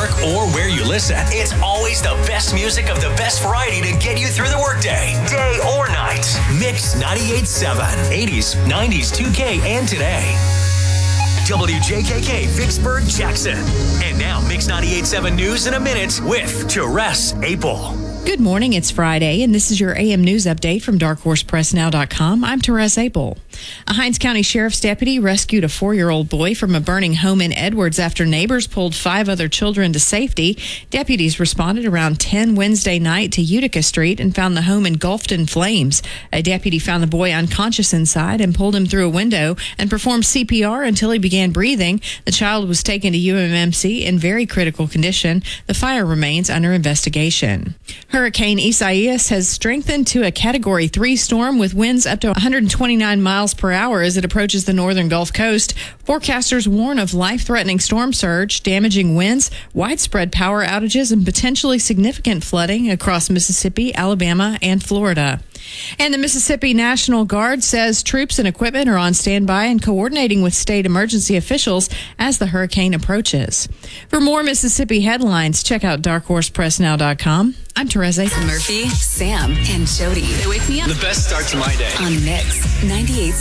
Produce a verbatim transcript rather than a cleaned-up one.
work, or where you listen, it's always the best music of the best variety to get you through the workday, day or night. Mix ninety-eight point seven. eighties, nineties, two K, and today. W J K K, Vicksburg, Jackson. And now, Mix ninety-eight point seven News in a minute with Therese Apel. Good morning. It's Friday, and this is your A M News update from dark horse press now dot com. I'm Therese Apel. A Hinds County Sheriff's deputy rescued a four-year-old boy from a burning home in Edwards after neighbors pulled five other children to safety. Deputies responded around ten Wednesday night to Utica Street and found the home engulfed in flames. A deputy found the boy unconscious inside and pulled him through a window and performed C P R until he began breathing. The child was taken to U M M C in very critical condition. The fire remains under investigation. Hurricane Isaias has strengthened to a Category three storm with winds up to one hundred twenty-nine miles per hour as it approaches the northern Gulf Coast. Forecasters warn of life-threatening storm surge, damaging winds, widespread power outages, and potentially significant flooding across Mississippi, Alabama, and Florida. And the Mississippi National Guard says troops and equipment are on standby and coordinating with state emergency officials as the hurricane approaches. For more Mississippi headlines, check out dark horse press now dot com. I'm Therese Apel. Murphy, Sam, and Jody. They wake me up. The best start to my day. On Mix ninety-eight.